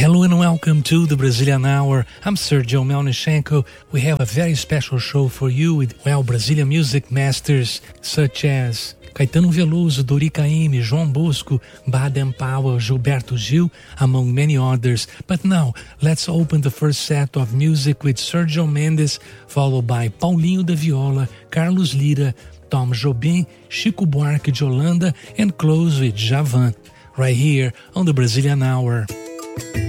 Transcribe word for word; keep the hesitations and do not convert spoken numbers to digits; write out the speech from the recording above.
Hello and welcome to the Brazilian Hour. I'm Sergio Melnichenko. We have a very special show for you with, well, Brazilian music masters such as Caetano Veloso, Dori Caymmi, João Bosco, Baden Powell, Gilberto Gil, among many others. But now, let's open the first set of music with Sergio Mendes, followed by Paulinho da Viola, Carlos Lyra, Tom Jobim, Chico Buarque de Holanda, and close with Djavan, right here on the Brazilian Hour.